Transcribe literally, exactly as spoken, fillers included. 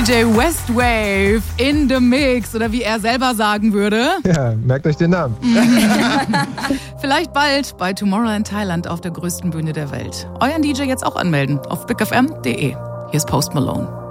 J Westwave in the Mix oder wie er selber sagen würde. Ja, merkt euch den Namen. Vielleicht bald bei Tomorrowland Thailand auf der größten Bühne der Welt. Euren D J jetzt auch anmelden auf big f m punkt d e. Hier ist Post Malone.